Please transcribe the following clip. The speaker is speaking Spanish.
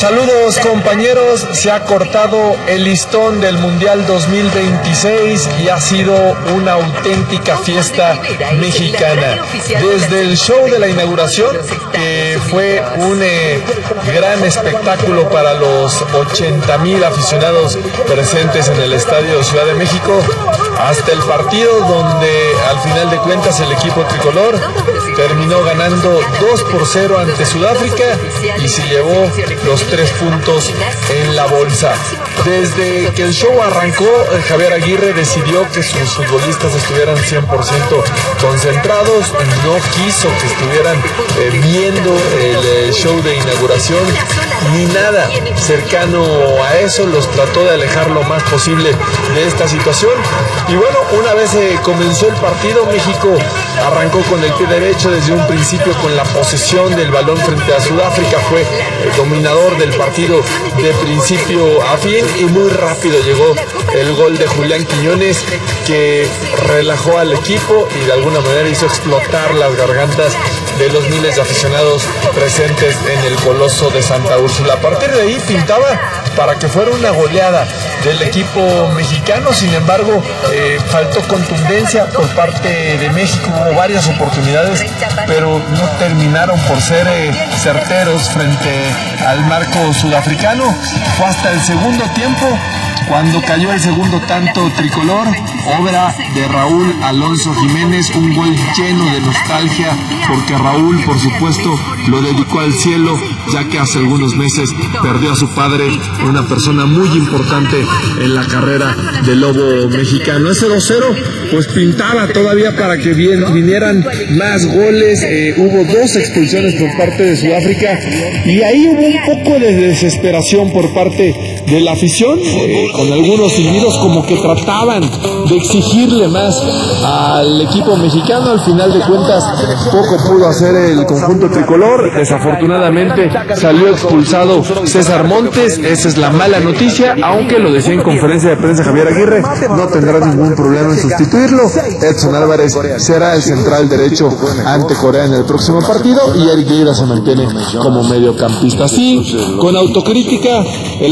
Saludos compañeros, se ha cortado el listón del Mundial 2026 y ha sido una auténtica fiesta mexicana. Desde el show de la inauguración, que fue un gran espectáculo para los 80,000 aficionados presentes en el Estadio Ciudad de México, hasta el partido donde al final de cuentas el equipo tricolor terminó ganando 2-0 ante Sudáfrica y se llevó los 3 puntos en la bolsa. Desde que el show arrancó, Javier Aguirre decidió que sus futbolistas estuvieran 100% concentrados, no quiso que estuvieran viendo el show de inauguración ni nada cercano a eso, los trató de alejar lo más posible de esta situación. Y bueno, una vez comenzó el partido, México arrancó con el pie derecho desde un principio con la posesión del balón frente a Sudáfrica, fue el dominador del partido de principio a fin y muy rápido llegó el gol de Julián Quiñones, que relajó al equipo y de alguna manera hizo explotar las gargantas de los miles de aficionados presentes en el Coloso de Santa Úrsula. A partir de ahí pintaba para que fuera una goleada del equipo mexicano. Sin embargo, faltó contundencia por parte de México, hubo varias oportunidades, pero no terminaron por ser certeros frente al marco sudafricano. Fue hasta el segundo tiempo cuando cayó el segundo tanto tricolor, obra de Raúl Alonso Jiménez, un gol lleno de nostalgia, porque Raúl, por supuesto, lo dedicó al cielo, ya que hace algunos meses perdió a su padre, una persona muy importante en la carrera del lobo mexicano. Ese 2-0 pues pintaba todavía para que vinieran más goles. Hubo 2 expulsiones por parte de Sudáfrica y ahí hubo un poco de desesperación por parte de la afición, con algunos silbidos como que trataban de exigirle más al equipo mexicano. Al final de cuentas poco pudo hacer el conjunto tricolor, desafortunadamente salió expulsado César Montes, esa es la mala noticia, aunque lo decía en conferencia de prensa Javier Aguirre, no tendrá ningún problema en sustituirlo. Edson Álvarez será el central derecho ante Corea en el próximo partido y Eric Lira se mantiene como mediocampista. Así, con autocrítica,